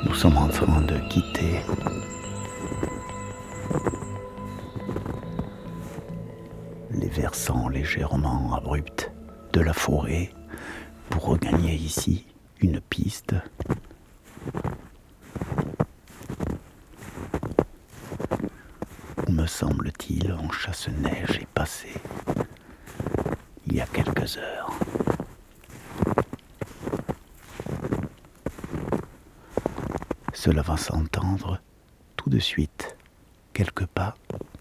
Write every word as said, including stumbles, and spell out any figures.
Nous sommes en train de quitter les versants légèrement abrupts de la forêt pour regagner ici une piste. Où, me semble-t-il, en chasse-neige est passé il y a quelques heures. Cela va s'entendre tout de suite, quelques pas